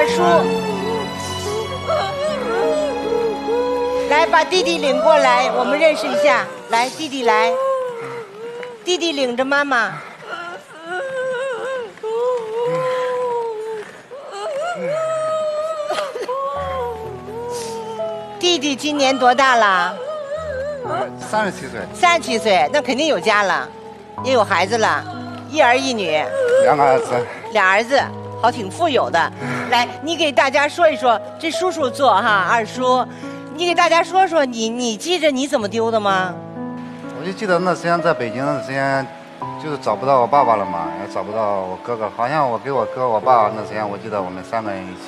二叔，来把弟弟领过来，我们认识一下。来，弟弟来，弟弟领着妈妈。弟弟今年多大了 ？37岁。 37岁，那肯定有家了，也有孩子了，一儿一女。 2个儿子。 2儿子，好，挺富有的。来，你给大家说一说，这叔叔做哈，二叔，你给大家说说，你记着你怎么丢的吗？ 我就记得那时间在北京那时间，就是找不到我爸爸了嘛，也找不到我哥哥，好像我给我哥我爸那时间，我记得我们3个人一起。